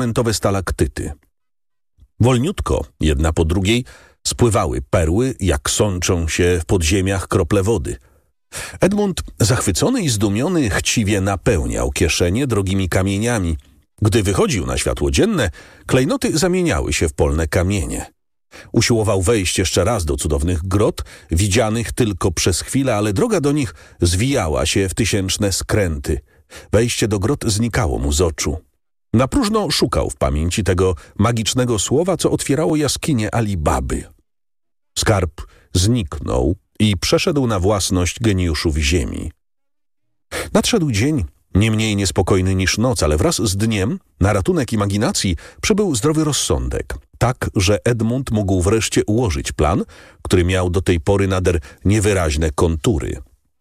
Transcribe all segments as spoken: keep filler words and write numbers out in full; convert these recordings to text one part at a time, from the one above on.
diamentowe stalaktyty. Wolniutko, jedna po drugiej, spływały perły, jak sączą się w podziemiach krople wody. Edmund, zachwycony i zdumiony, chciwie napełniał kieszenie drogimi kamieniami. Gdy wychodził na światło dzienne, klejnoty zamieniały się w polne kamienie. Usiłował wejść jeszcze raz do cudownych grot, widzianych tylko przez chwilę, ale droga do nich zwijała się w tysięczne skręty. Wejście do grot znikało mu z oczu. Na próżno szukał w pamięci tego magicznego słowa, co otwierało jaskinię Alibaby. Skarb zniknął i przeszedł na własność geniuszów ziemi. Nadszedł dzień, nie mniej niespokojny niż noc, ale wraz z dniem na ratunek imaginacji przybył zdrowy rozsądek, tak, że Edmund mógł wreszcie ułożyć plan, który miał do tej pory nader niewyraźne kontury.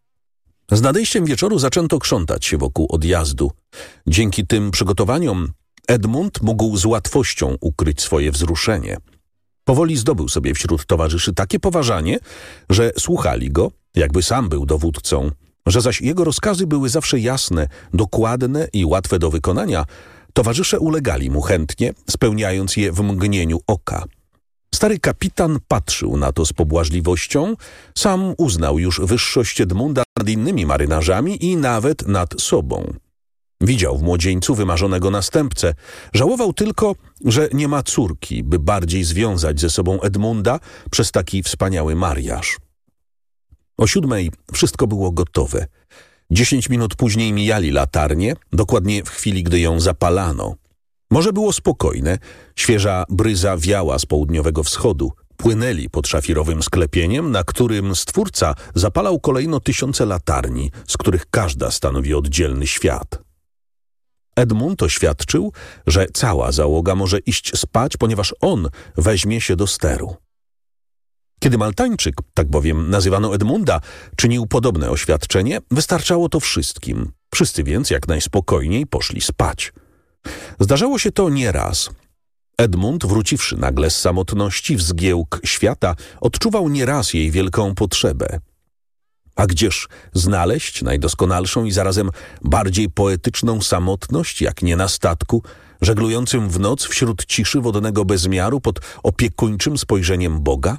Z nadejściem wieczoru zaczęto krzątać się wokół odjazdu. Dzięki tym przygotowaniom Edmund mógł z łatwością ukryć swoje wzruszenie. Powoli zdobył sobie wśród towarzyszy takie poważanie, że słuchali go, jakby sam był dowódcą, że zaś jego rozkazy były zawsze jasne, dokładne i łatwe do wykonania, towarzysze ulegali mu chętnie, spełniając je w mgnieniu oka. Stary kapitan patrzył na to z pobłażliwością, sam uznał już wyższość Edmunda nad innymi marynarzami i nawet nad sobą. Widział w młodzieńcu wymarzonego następcę. Żałował tylko, że nie ma córki, by bardziej związać ze sobą Edmunda przez taki wspaniały mariaż. O siódmej wszystko było gotowe. Dziesięć minut później mijali latarnię, dokładnie w chwili, gdy ją zapalano. Morze było spokojne, świeża bryza wiała z południowego wschodu. Płynęli pod szafirowym sklepieniem, na którym Stwórca zapalał kolejno tysiące latarni, z których każda stanowi oddzielny świat. Edmund oświadczył, że cała załoga może iść spać, ponieważ on weźmie się do steru. Kiedy Maltańczyk, tak bowiem nazywano Edmunda, czynił podobne oświadczenie, wystarczało to wszystkim. Wszyscy więc jak najspokojniej poszli spać. Zdarzało się to nieraz. Edmund, wróciwszy nagle z samotności w zgiełk świata, odczuwał nieraz jej wielką potrzebę. A gdzież znaleźć najdoskonalszą i zarazem bardziej poetyczną samotność, jak nie na statku, żeglującym w noc wśród ciszy wodnego bezmiaru pod opiekuńczym spojrzeniem Boga?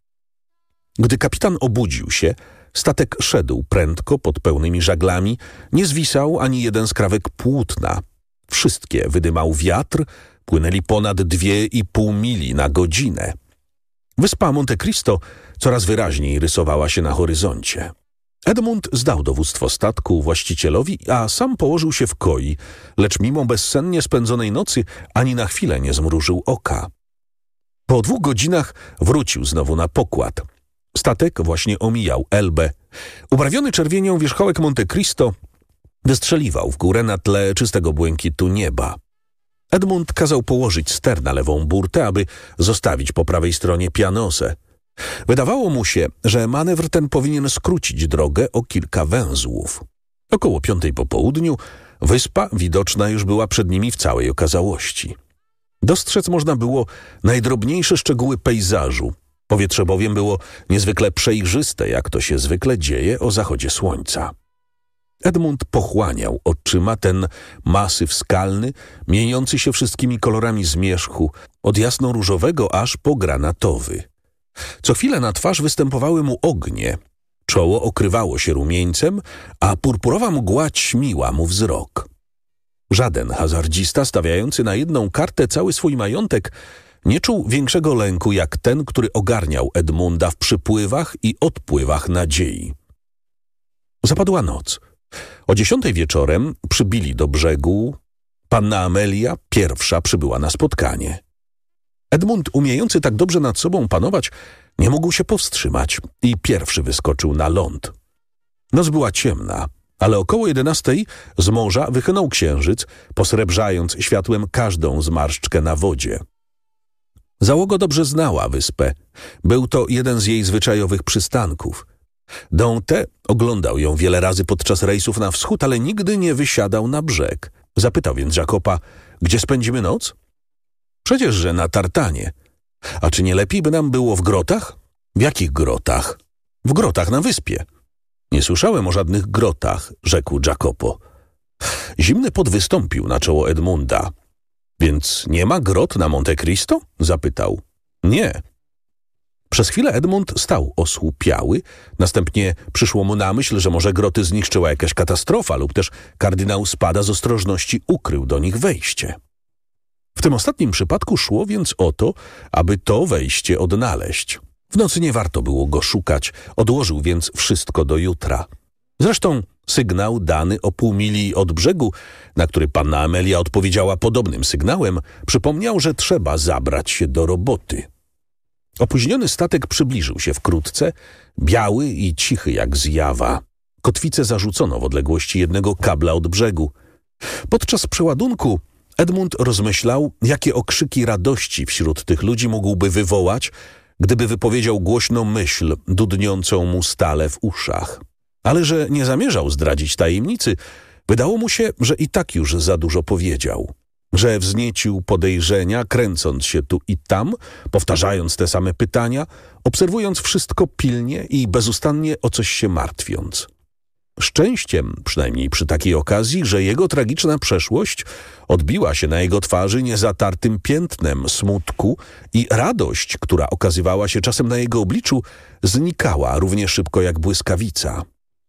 Gdy kapitan obudził się, statek szedł prędko pod pełnymi żaglami, nie zwisał ani jeden skrawek płótna. Wszystkie wydymał wiatr, płynęli ponad dwie i pół mili na godzinę. Wyspa Monte Cristo coraz wyraźniej rysowała się na horyzoncie. Edmund zdał dowództwo statku właścicielowi, a sam położył się w koi, lecz mimo bezsennie spędzonej nocy ani na chwilę nie zmrużył oka. Po dwóch godzinach wrócił znowu na pokład. Statek właśnie omijał Elbę. Uprawiony czerwienią wierzchołek Monte Cristo wystrzeliwał w górę na tle czystego błękitu nieba. Edmund kazał położyć ster na lewą burtę, aby zostawić po prawej stronie pianosę. Wydawało mu się, że manewr ten powinien skrócić drogę o kilka węzłów. Około piątej po południu wyspa widoczna już była przed nimi w całej okazałości. Dostrzec można było najdrobniejsze szczegóły pejzażu. Powietrze bowiem było niezwykle przejrzyste, jak to się zwykle dzieje o zachodzie słońca. Edmund pochłaniał oczyma ten masyw skalny, mieniący się wszystkimi kolorami zmierzchu, od jasno-różowego aż po granatowy. Co chwilę na twarz występowały mu ognie, czoło okrywało się rumieńcem, a purpurowa mgła ćmiła mu wzrok. Żaden hazardzista stawiający na jedną kartę cały swój majątek nie czuł większego lęku jak ten, który ogarniał Edmunda w przypływach i odpływach nadziei. Zapadła noc. O dziesiątej wieczorem przybili do brzegu. Panna Amelia pierwsza przybyła na spotkanie. Edmund, umiejący tak dobrze nad sobą panować, nie mógł się powstrzymać i pierwszy wyskoczył na ląd. Noc była ciemna, ale około jedenastej z morza wychynął księżyc, posrebrzając światłem każdą zmarszczkę na wodzie. Załoga dobrze znała wyspę. Był to jeden z jej zwyczajowych przystanków. Dante oglądał ją wiele razy podczas rejsów na wschód, ale nigdy nie wysiadał na brzeg. Zapytał więc Jacoba, gdzie spędzimy noc? Przecież, że na tartanie. A czy nie lepiej by nam było w grotach? W jakich grotach? W grotach na wyspie. Nie słyszałem o żadnych grotach, rzekł Jacopo. Zimny pot wystąpił na czoło Edmunda. Więc nie ma grot na Monte Cristo? Zapytał. Nie. Przez chwilę Edmund stał osłupiały, następnie przyszło mu na myśl, że może groty zniszczyła jakaś katastrofa lub też kardynał Spada z ostrożności ukrył do nich wejście. W tym ostatnim przypadku szło więc o to, aby to wejście odnaleźć. W nocy nie warto było go szukać, odłożył więc wszystko do jutra. Zresztą sygnał dany o pół mili od brzegu, na który panna Amelia odpowiedziała podobnym sygnałem, przypomniał, że trzeba zabrać się do roboty. Opóźniony statek przybliżył się wkrótce, biały i cichy jak zjawa. Kotwicę zarzucono w odległości jednego kabla od brzegu. Podczas przeładunku Edmund rozmyślał, jakie okrzyki radości wśród tych ludzi mógłby wywołać, gdyby wypowiedział głośno myśl dudniącą mu stale w uszach. Ale że nie zamierzał zdradzić tajemnicy, wydało mu się, że i tak już za dużo powiedział. Że wzniecił podejrzenia, kręcąc się tu i tam, powtarzając te same pytania, obserwując wszystko pilnie i bezustannie o coś się martwiąc. Szczęściem, przynajmniej przy takiej okazji, że jego tragiczna przeszłość odbiła się na jego twarzy niezatartym piętnem smutku i radość, która okazywała się czasem na jego obliczu, znikała równie szybko jak błyskawica.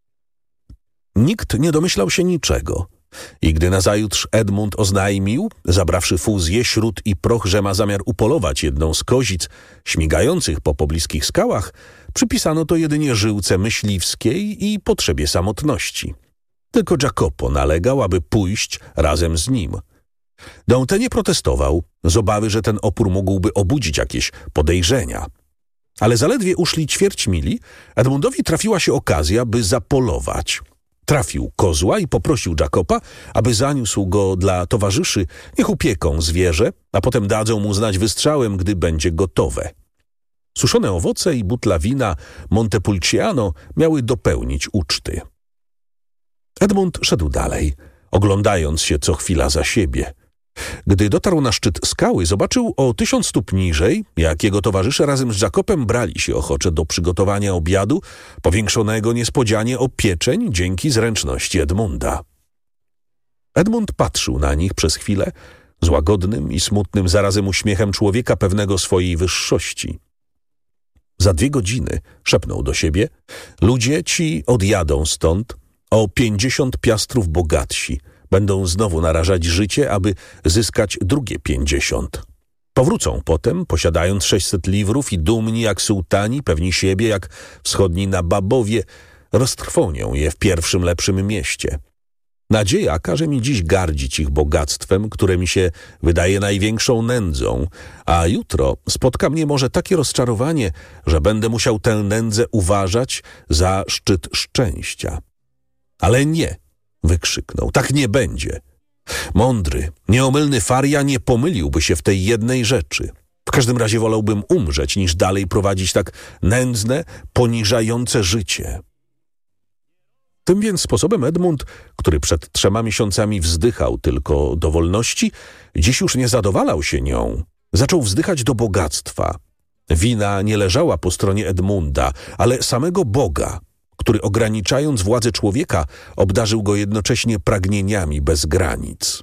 Nikt nie domyślał się niczego. I gdy nazajutrz Edmund oznajmił, zabrawszy fuzję, śród i proch, że ma zamiar upolować jedną z kozic śmigających po pobliskich skałach, przypisano to jedynie żyłce myśliwskiej i potrzebie samotności. Tylko Jacopo nalegał, aby pójść razem z nim. Dante nie protestował, z obawy, że ten opór mógłby obudzić jakieś podejrzenia. Ale zaledwie uszli ćwierć mili, Edmundowi trafiła się okazja, by zapolować. Trafił kozła i poprosił Jacopa, aby zaniósł go dla towarzyszy, niech upieką zwierzę, a potem dadzą mu znać wystrzałem, gdy będzie gotowe. Suszone owoce i butla wina Montepulciano miały dopełnić uczty. Edmund szedł dalej, oglądając się co chwila za siebie. Gdy dotarł na szczyt skały, zobaczył o tysiąc stóp niżej, jak jego towarzysze razem z Jacopem brali się ochoczo do przygotowania obiadu, powiększonego niespodzianie o pieczeń dzięki zręczności Edmunda. Edmund patrzył na nich przez chwilę z łagodnym i smutnym zarazem uśmiechem człowieka pewnego swojej wyższości. Za dwie godziny, szepnął do siebie, ludzie ci odjadą stąd o pięćdziesiąt piastrów bogatsi. Będą znowu narażać życie, aby zyskać drugie pięćdziesiąt. Powrócą potem, posiadając sześćset liwrów i dumni jak sułtani, pewni siebie jak wschodni nababowie, roztrwonią je w pierwszym lepszym mieście. Nadzieja każe mi dziś gardzić ich bogactwem, które mi się wydaje największą nędzą, a jutro spotka mnie może takie rozczarowanie, że będę musiał tę nędzę uważać za szczyt szczęścia. Ale nie! Wykrzyknął. Tak nie będzie. Mądry, nieomylny Faria nie pomyliłby się w tej jednej rzeczy. W każdym razie wolałbym umrzeć, niż dalej prowadzić tak nędzne, poniżające życie. Tym więc sposobem Edmund, który przed trzema miesiącami wzdychał tylko do wolności, dziś już nie zadowalał się nią. Zaczął wzdychać do bogactwa. Wina nie leżała po stronie Edmunda, ale samego Boga, który ograniczając władzę człowieka, obdarzył go jednocześnie pragnieniami bez granic.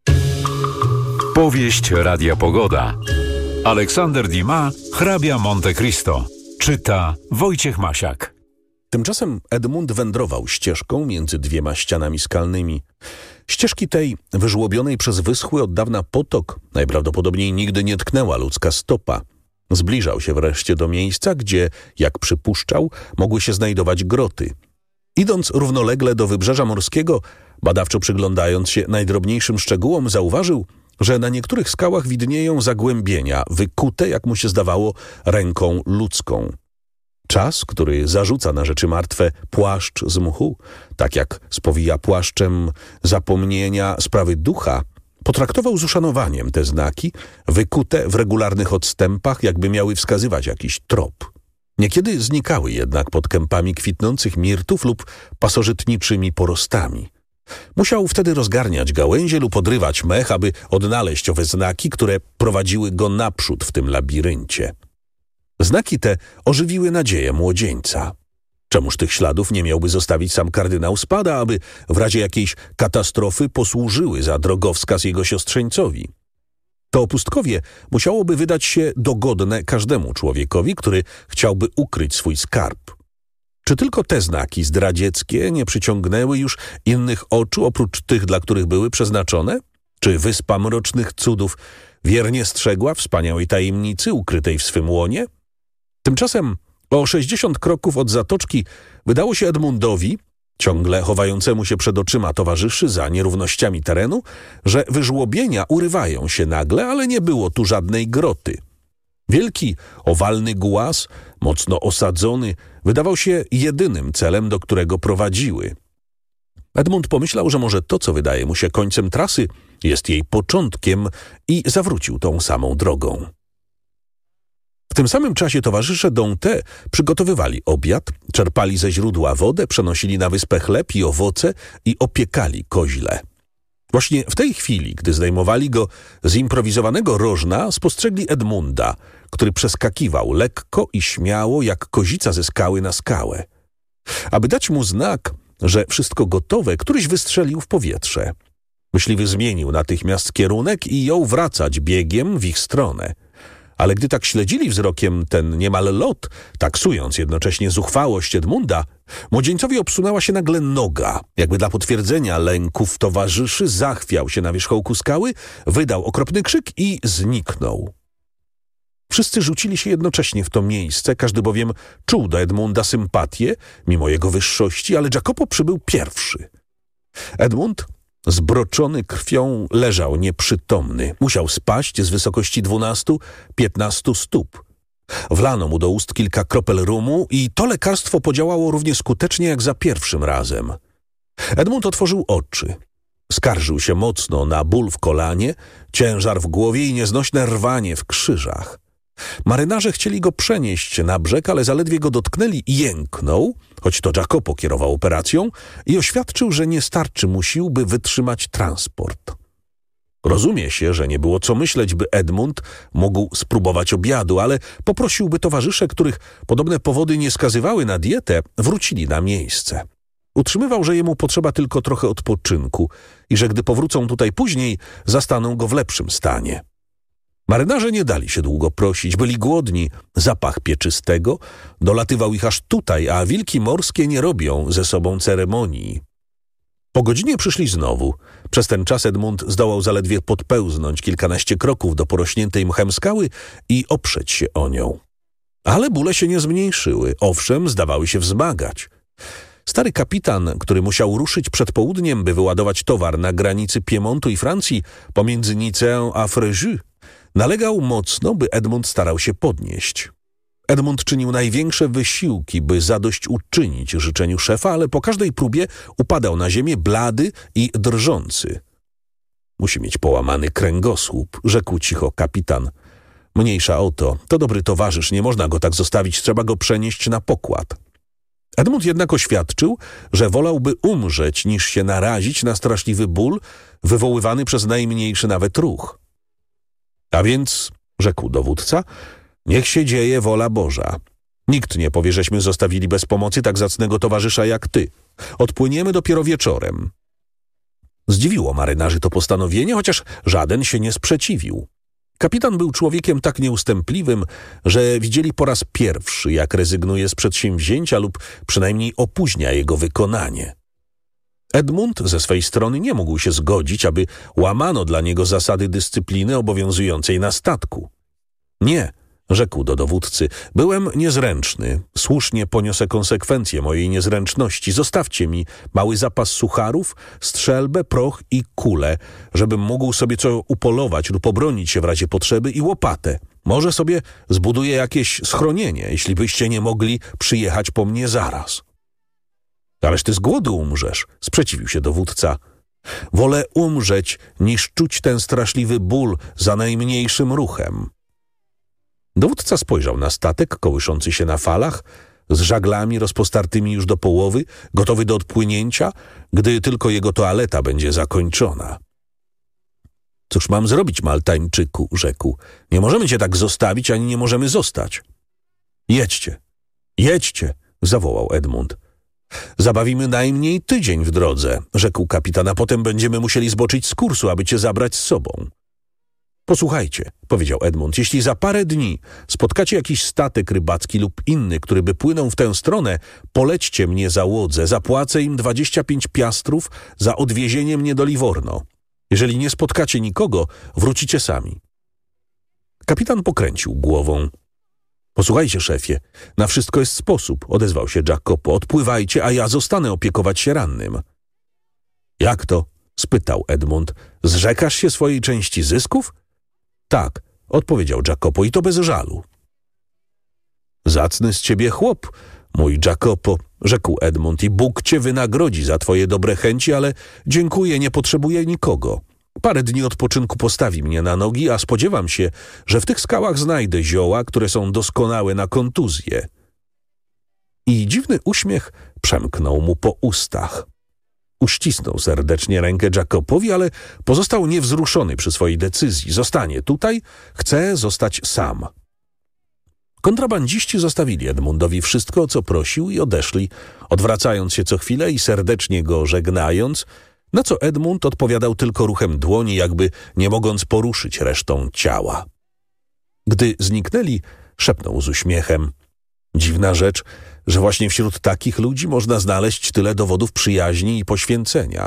Powieść Radia Pogoda. Aleksander Dumas, hrabia Monte Cristo. Czyta Wojciech Masiak. Tymczasem Edmund wędrował ścieżką między dwiema ścianami skalnymi. Ścieżki tej, wyżłobionej przez wyschły od dawna potok, najprawdopodobniej nigdy nie tknęła ludzka stopa. Zbliżał się wreszcie do miejsca, gdzie, jak przypuszczał, mogły się znajdować groty. Idąc równolegle do wybrzeża morskiego, badawczo przyglądając się najdrobniejszym szczegółom, zauważył, że na niektórych skałach widnieją zagłębienia, wykute, jak mu się zdawało, ręką ludzką. Czas, który zarzuca na rzeczy martwe płaszcz z mchu, tak jak spowija płaszczem zapomnienia sprawy ducha, potraktował z uszanowaniem te znaki, wykute w regularnych odstępach, jakby miały wskazywać jakiś trop. Niekiedy znikały jednak pod kępami kwitnących mirtów lub pasożytniczymi porostami. Musiał wtedy rozgarniać gałęzie lub odrywać mech, aby odnaleźć owe znaki, które prowadziły go naprzód w tym labiryncie. Znaki te ożywiły nadzieję młodzieńca. Czemuż tych śladów nie miałby zostawić sam kardynał Spada, aby w razie jakiejś katastrofy posłużyły za drogowskaz jego siostrzeńcowi? To pustkowie musiałoby wydać się dogodne każdemu człowiekowi, który chciałby ukryć swój skarb. Czy tylko te znaki zdradzieckie nie przyciągnęły już innych oczu oprócz tych, dla których były przeznaczone? Czy wyspa mrocznych cudów wiernie strzegła wspaniałej tajemnicy ukrytej w swym łonie? Tymczasem o sześćdziesiąt kroków od zatoczki wydało się Edmundowi, ciągle chowającemu się przed oczyma towarzyszy za nierównościami terenu, że wyżłobienia urywają się nagle, ale nie było tu żadnej groty. Wielki, owalny głaz, mocno osadzony, wydawał się jedynym celem, do którego prowadziły. Edmund pomyślał, że może to, co wydaje mu się końcem trasy, jest jej początkiem i zawrócił tą samą drogą. W tym samym czasie towarzysze Dante przygotowywali obiad, czerpali ze źródła wodę, przenosili na wyspę chleb i owoce i opiekali koźle. Właśnie w tej chwili, gdy zdejmowali go z improwizowanego rożna, spostrzegli Edmunda, który przeskakiwał lekko i śmiało jak kozica ze skały na skałę. Aby dać mu znak, że wszystko gotowe, któryś wystrzelił w powietrze. Myśliwy zmienił natychmiast kierunek i jął wracać biegiem w ich stronę. Ale gdy tak śledzili wzrokiem ten niemal lot, taksując jednocześnie zuchwałość Edmunda, młodzieńcowi obsunęła się nagle noga. Jakby dla potwierdzenia lęków towarzyszy zachwiał się na wierzchołku skały, wydał okropny krzyk i zniknął. Wszyscy rzucili się jednocześnie w to miejsce, każdy bowiem czuł do Edmunda sympatię, mimo jego wyższości, ale Jacopo przybył pierwszy. Edmund, zbroczony krwią, leżał nieprzytomny. Musiał spaść z wysokości dwunastu, piętnastu stóp. Wlano mu do ust kilka kropel rumu i to lekarstwo podziałało równie skutecznie jak za pierwszym razem. Edmund otworzył oczy. Skarżył się mocno na ból w kolanie, ciężar w głowie i nieznośne rwanie w krzyżach. Marynarze chcieli go przenieść na brzeg, ale zaledwie go dotknęli i jęknął, choć to Jacopo kierował operacją, i oświadczył, że nie starczy mu sił, by wytrzymać transport. Rozumie się, że nie było co myśleć, by Edmund mógł spróbować obiadu, ale poprosiłby towarzysze, których podobne powody nie skazywały na dietę, wrócili na miejsce. Utrzymywał, że jemu potrzeba tylko trochę odpoczynku i że gdy powrócą tutaj później, zastaną go w lepszym stanie. Marynarze nie dali się długo prosić, byli głodni, zapach pieczystego dolatywał ich aż tutaj, a wilki morskie nie robią ze sobą ceremonii. Po godzinie przyszli znowu. Przez ten czas Edmund zdołał zaledwie podpełznąć kilkanaście kroków do porośniętej mchem skały i oprzeć się o nią. Ale bóle się nie zmniejszyły, owszem, zdawały się wzmagać. Stary kapitan, który musiał ruszyć przed południem, by wyładować towar na granicy Piemontu i Francji pomiędzy Nicéą a Fréjus, nalegał mocno, by Edmund starał się podnieść. Edmund czynił największe wysiłki, by zadośćuczynić życzeniu szefa, ale po każdej próbie upadał na ziemię blady i drżący. Musi mieć połamany kręgosłup, rzekł cicho kapitan. Mniejsza o to, to dobry towarzysz, nie można go tak zostawić, trzeba go przenieść na pokład. Edmund jednak oświadczył, że wolałby umrzeć, niż się narazić na straszliwy ból wywoływany przez najmniejszy nawet ruch. A więc, rzekł dowódca, niech się dzieje wola Boża. Nikt nie powie, żeśmy zostawili bez pomocy tak zacnego towarzysza jak ty. Odpłyniemy dopiero wieczorem. Zdziwiło marynarzy to postanowienie, chociaż żaden się nie sprzeciwił. Kapitan był człowiekiem tak nieustępliwym, że widzieli po raz pierwszy, jak rezygnuje z przedsięwzięcia lub przynajmniej opóźnia jego wykonanie. Edmund ze swej strony nie mógł się zgodzić, aby łamano dla niego zasady dyscypliny obowiązującej na statku. Nie, rzekł do dowódcy, byłem niezręczny, słusznie poniosę konsekwencje mojej niezręczności. Zostawcie mi mały zapas sucharów, strzelbę, proch i kulę, żebym mógł sobie co upolować lub obronić się w razie potrzeby i łopatę. Może sobie zbuduję jakieś schronienie, jeśli byście nie mogli przyjechać po mnie zaraz. Ależ ty z głodu umrzesz, sprzeciwił się dowódca. Wolę umrzeć, niż czuć ten straszliwy ból za najmniejszym ruchem. Dowódca spojrzał na statek kołyszący się na falach, z żaglami rozpostartymi już do połowy, gotowy do odpłynięcia, gdy tylko jego toaleta będzie zakończona. Cóż mam zrobić, Maltańczyku, rzekł. Nie możemy cię tak zostawić, ani nie możemy zostać. Jedźcie, jedźcie, zawołał Edmund. Zabawimy najmniej tydzień w drodze, rzekł kapitan, a potem będziemy musieli zboczyć z kursu, aby cię zabrać z sobą. Posłuchajcie, powiedział Edmund, jeśli za parę dni spotkacie jakiś statek rybacki lub inny, który by płynął w tę stronę, polećcie mnie załodze, zapłacę im dwadzieścia pięć piastrów za odwiezienie mnie do Livorno. Jeżeli nie spotkacie nikogo, wrócicie sami. Kapitan pokręcił głową. Posłuchajcie, szefie, na wszystko jest sposób, odezwał się Jacopo. Odpływajcie, a ja zostanę opiekować się rannym. Jak to? Spytał Edmund. Zrzekasz się swojej części zysków? Tak, odpowiedział Jacopo i to bez żalu. Zacny z ciebie chłop, mój Jacopo, rzekł Edmund, i Bóg cię wynagrodzi za twoje dobre chęci, ale dziękuję, nie potrzebuję nikogo. Parę dni odpoczynku postawi mnie na nogi, a spodziewam się, że w tych skałach znajdę zioła, które są doskonałe na kontuzję. I dziwny uśmiech przemknął mu po ustach. Uścisnął serdecznie rękę Jacopowi, ale pozostał niewzruszony przy swojej decyzji. Zostanie tutaj, chce zostać sam. Kontrabandziści zostawili Edmundowi wszystko, o co prosił i odeszli, odwracając się co chwilę i serdecznie go żegnając, na co Edmund odpowiadał tylko ruchem dłoni, jakby nie mogąc poruszyć resztą ciała. Gdy zniknęli, szepnął z uśmiechem. Dziwna rzecz, że właśnie wśród takich ludzi można znaleźć tyle dowodów przyjaźni i poświęcenia.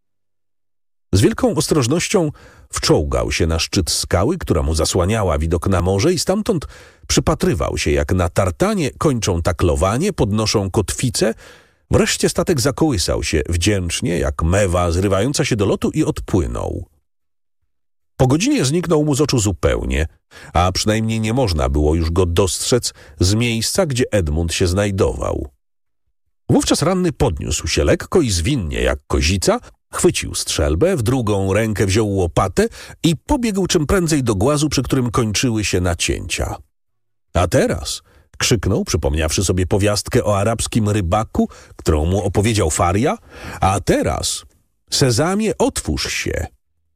Z wielką ostrożnością wczołgał się na szczyt skały, która mu zasłaniała widok na morze i stamtąd przypatrywał się, jak na tartanie kończą taklowanie, podnoszą kotwicę. Wreszcie statek zakołysał się wdzięcznie, jak mewa zrywająca się do lotu i odpłynął. Po godzinie zniknął mu z oczu zupełnie, a przynajmniej nie można było już go dostrzec z miejsca, gdzie Edmund się znajdował. Wówczas ranny podniósł się lekko i zwinnie jak kozica, chwycił strzelbę, w drugą rękę wziął łopatę i pobiegł czym prędzej do głazu, przy którym kończyły się nacięcia. A teraz, krzyknął, przypomniawszy sobie powiastkę o arabskim rybaku, którą mu opowiedział Faria, a teraz, Sezamie, otwórz się.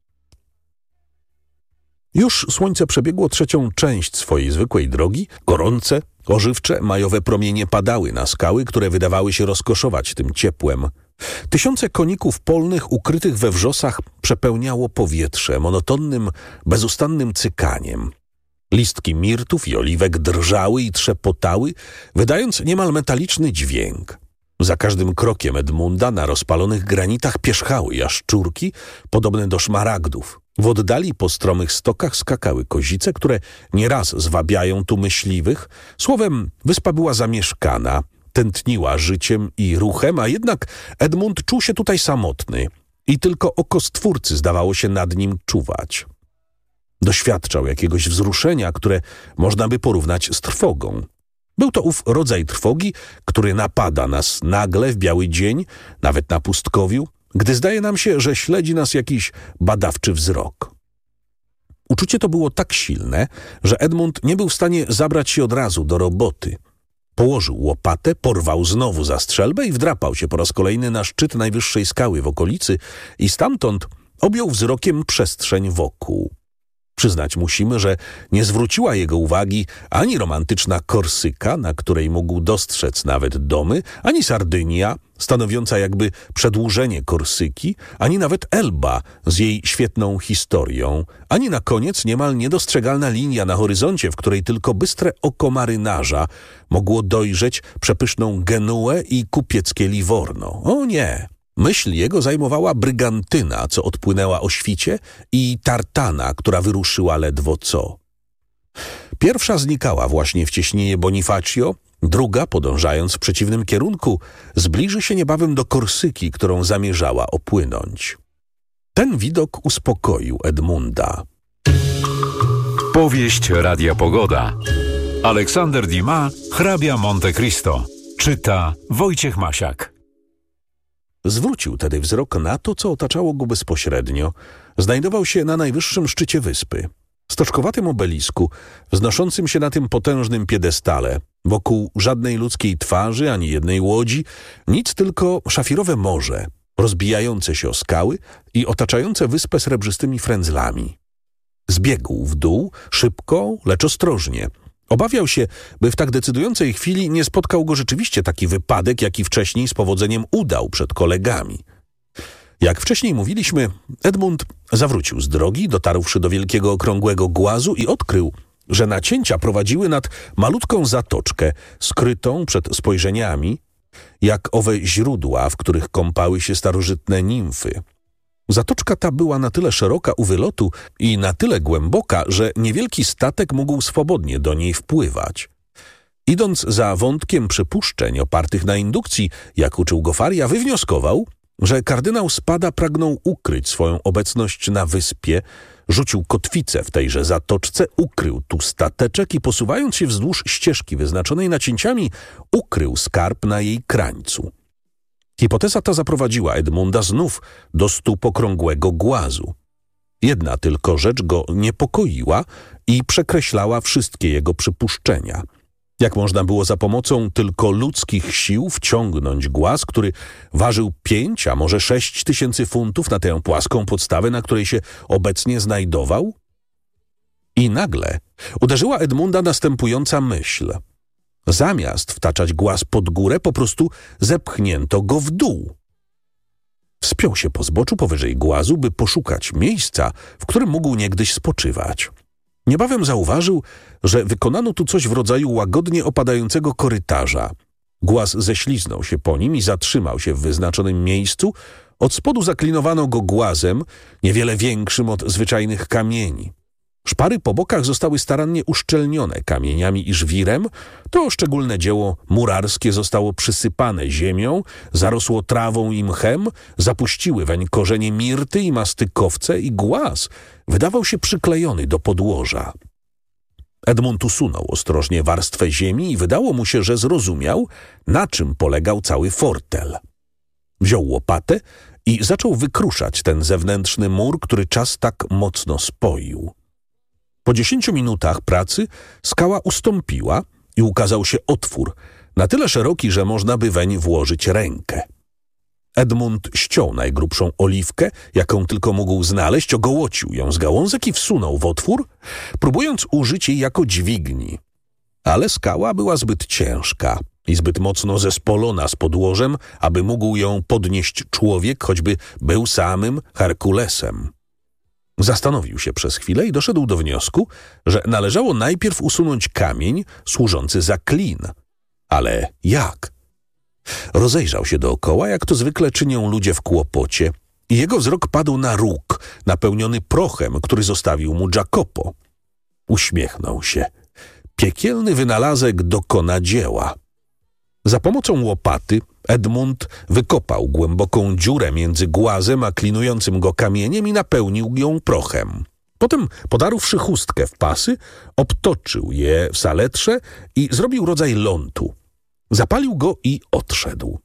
Już słońce przebiegło trzecią część swojej zwykłej drogi. Gorące, ożywcze, majowe promienie padały na skały, które wydawały się rozkoszować tym ciepłem. Tysiące koników polnych ukrytych we wrzosach przepełniało powietrze monotonnym, bezustannym cykaniem. Listki mirtów i oliwek drżały i trzepotały, wydając niemal metaliczny dźwięk. Za każdym krokiem Edmunda na rozpalonych granitach pierzchały jaszczurki, podobne do szmaragdów. W oddali po stromych stokach skakały kozice, które nieraz zwabiają tu myśliwych. Słowem, wyspa była zamieszkana, tętniła życiem i ruchem, a jednak Edmund czuł się tutaj samotny i tylko oko Stwórcy zdawało się nad nim czuwać. Doświadczał jakiegoś wzruszenia, które można by porównać z trwogą. Był to ów rodzaj trwogi, który napada nas nagle w biały dzień, nawet na pustkowiu, gdy zdaje nam się, że śledzi nas jakiś badawczy wzrok. Uczucie to było tak silne, że Edmund nie był w stanie zabrać się od razu do roboty. Położył łopatę, porwał znowu za strzelbę i wdrapał się po raz kolejny na szczyt najwyższej skały w okolicy i stamtąd objął wzrokiem przestrzeń wokół. Przyznać musimy, że nie zwróciła jego uwagi ani romantyczna Korsyka, na której mógł dostrzec nawet domy, ani Sardynia, stanowiąca jakby przedłużenie Korsyki, ani nawet Elba z jej świetną historią, ani na koniec niemal niedostrzegalna linia na horyzoncie, w której tylko bystre oko marynarza mogło dojrzeć przepyszną Genuę i kupieckie Livorno. O nie! Myśl jego zajmowała Brygantyna, co odpłynęła o świcie, i Tartana, która wyruszyła ledwo co. Pierwsza znikała właśnie w cieśninie Bonifacio, druga, podążając w przeciwnym kierunku, zbliży się niebawem do Korsyki, którą zamierzała opłynąć. Ten widok uspokoił Edmunda. Powieść Radia Pogoda. Aleksander Dumas, hrabia Monte Cristo. Czyta Wojciech Masiak. Zwrócił tedy wzrok na to, co otaczało go bezpośrednio. Znajdował się na najwyższym szczycie wyspy. Stożkowatym obelisku, wznoszącym się na tym potężnym piedestale. Wokół żadnej ludzkiej twarzy, ani jednej łodzi, nic tylko szafirowe morze, rozbijające się o skały i otaczające wyspę srebrzystymi frędzlami. Zbiegł w dół, szybko, lecz ostrożnie. Obawiał się, by w tak decydującej chwili nie spotkał go rzeczywiście taki wypadek, jaki wcześniej z powodzeniem udał przed kolegami. Jak wcześniej mówiliśmy, Edmund zawrócił z drogi, dotarłszy do wielkiego okrągłego głazu i odkrył, że nacięcia prowadziły nad malutką zatoczkę, skrytą przed spojrzeniami, jak owe źródła, w których kąpały się starożytne nimfy. Zatoczka ta była na tyle szeroka u wylotu i na tyle głęboka, że niewielki statek mógł swobodnie do niej wpływać. Idąc za wątkiem przypuszczeń opartych na indukcji, jak uczył go Faria, wywnioskował, że kardynał Spada pragnął ukryć swoją obecność na wyspie, rzucił kotwicę w tejże zatoczce, ukrył tu stateczek i posuwając się wzdłuż ścieżki wyznaczonej nacięciami, ukrył skarb na jej krańcu. Hipoteza ta zaprowadziła Edmunda znów do stóp okrągłego głazu. Jedna tylko rzecz go niepokoiła i przekreślała wszystkie jego przypuszczenia. Jak można było za pomocą tylko ludzkich sił wciągnąć głaz, który ważył pięć, a może sześć tysięcy funtów na tę płaską podstawę, na której się obecnie znajdował? I nagle uderzyła Edmunda następująca myśl. Zamiast wtaczać głaz pod górę, po prostu zepchnięto go w dół. Wspiął się po zboczu powyżej głazu, by poszukać miejsca, w którym mógł niegdyś spoczywać. Niebawem zauważył, że wykonano tu coś w rodzaju łagodnie opadającego korytarza. Głaz ześliznął się po nim i zatrzymał się w wyznaczonym miejscu. Od spodu zaklinowano go głazem, niewiele większym od zwyczajnych kamieni. Szpary po bokach zostały starannie uszczelnione kamieniami i żwirem. To szczególne dzieło murarskie zostało przysypane ziemią, zarosło trawą i mchem, zapuściły weń korzenie mirty i mastykowce i głaz wydawał się przyklejony do podłoża. Edmund usunął ostrożnie warstwę ziemi i wydało mu się, że zrozumiał, na czym polegał cały fortel. Wziął łopatę i zaczął wykruszać ten zewnętrzny mur, który czas tak mocno spoił. Po dziesięciu minutach pracy skała ustąpiła i ukazał się otwór, na tyle szeroki, że można by weń włożyć rękę. Edmund ściął najgrubszą oliwkę, jaką tylko mógł znaleźć, ogołocił ją z gałązek i wsunął w otwór, próbując użyć jej jako dźwigni. Ale skała była zbyt ciężka i zbyt mocno zespolona z podłożem, aby mógł ją podnieść człowiek, choćby był samym Herkulesem. Zastanowił się przez chwilę i doszedł do wniosku, że należało najpierw usunąć kamień służący za klin. Ale jak? Rozejrzał się dookoła, jak to zwykle czynią ludzie w kłopocie, i jego wzrok padł na róg, napełniony prochem, który zostawił mu Jacopo. Uśmiechnął się. Piekielny wynalazek dokona dzieła. Za pomocą łopaty Edmund wykopał głęboką dziurę między głazem a klinującym go kamieniem i napełnił ją prochem. Potem, podarłszy chustkę w pasy, obtoczył je w saletrze i zrobił rodzaj lontu. Zapalił go i odszedł.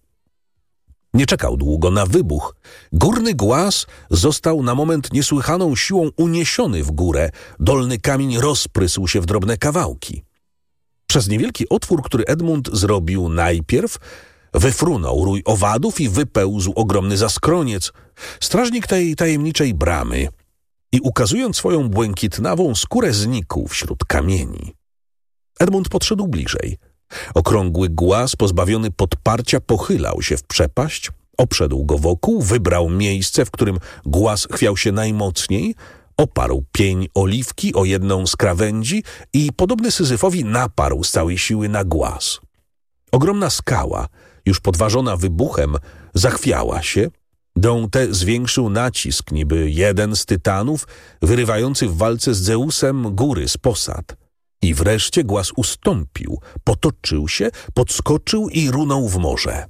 Nie czekał długo na wybuch. Górny głaz został na moment niesłychaną siłą uniesiony w górę. Dolny kamień rozprysł się w drobne kawałki. Przez niewielki otwór, który Edmund zrobił najpierw, wyfrunął rój owadów i wypełzł ogromny zaskroniec, strażnik tej tajemniczej bramy, i ukazując swoją błękitnawą skórę znikł wśród kamieni. Edmund podszedł bliżej. Okrągły głaz, pozbawiony podparcia, pochylał się w przepaść, obszedł go wokół, wybrał miejsce, w którym głaz chwiał się najmocniej, oparł pień oliwki o jedną z krawędzi i, podobny Syzyfowi, naparł z całej siły na głaz. Ogromna skała, już podważona wybuchem, zachwiała się. Dąb tę zwiększył nacisk, niby jeden z tytanów wyrywający w walce z Zeusem góry z posad. I wreszcie głaz ustąpił, potoczył się, podskoczył i runął w morze.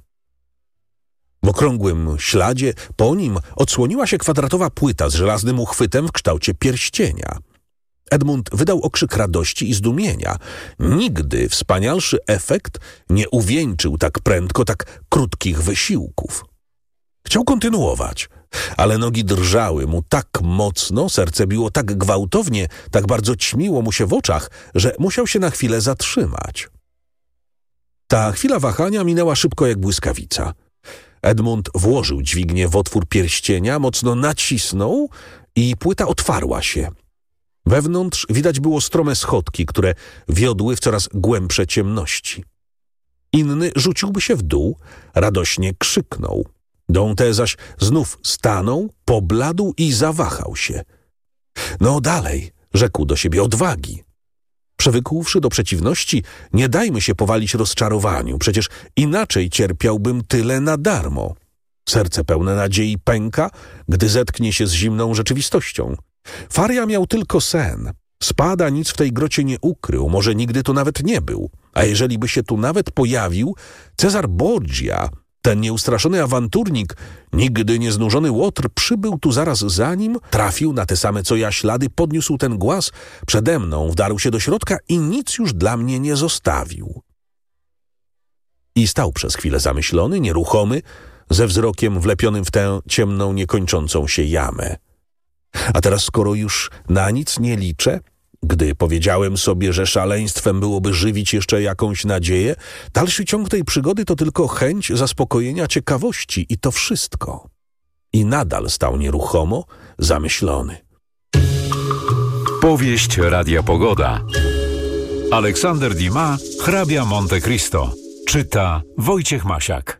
W okrągłym śladzie po nim odsłoniła się kwadratowa płyta z żelaznym uchwytem w kształcie pierścienia. Edmund wydał okrzyk radości i zdumienia. Nigdy wspanialszy efekt nie uwieńczył tak prędko tak krótkich wysiłków. Chciał kontynuować, ale nogi drżały mu tak mocno, serce biło tak gwałtownie, tak bardzo ćmiło mu się w oczach, że musiał się na chwilę zatrzymać. Ta chwila wahania minęła szybko jak błyskawica. Edmund włożył dźwignię w otwór pierścienia, mocno nacisnął i płyta otwarła się. Wewnątrz widać było strome schodki, które wiodły w coraz głębsze ciemności. Inny rzuciłby się w dół, radośnie krzyknął. Dante zaś znów stanął, pobladł i zawahał się. No dalej, rzekł do siebie, odwagi. Przywykłszy do przeciwności, nie dajmy się powalić rozczarowaniu, przecież inaczej cierpiałbym tyle na darmo. Serce pełne nadziei pęka, gdy zetknie się z zimną rzeczywistością. Faria miał tylko sen. Spada nic w tej grocie nie ukrył, może nigdy tu nawet nie był. A jeżeli by się tu nawet pojawił, Cezar Borgia, ten nieustraszony awanturnik, nigdy nieznużony łotr, przybył tu zaraz za nim, trafił na te same co ja ślady, podniósł ten głaz, przede mną wdarł się do środka i nic już dla mnie nie zostawił. I stał przez chwilę zamyślony, nieruchomy, ze wzrokiem wlepionym w tę ciemną, niekończącą się jamę. A teraz, skoro już na nic nie liczę, gdy powiedziałem sobie, że szaleństwem byłoby żywić jeszcze jakąś nadzieję, dalszy ciąg tej przygody to tylko chęć zaspokojenia ciekawości i to wszystko. I nadal stał nieruchomo, zamyślony. Powieść Radia Pogoda. Aleksander Dumas, hrabia Monte Cristo. Czyta Wojciech Masiak.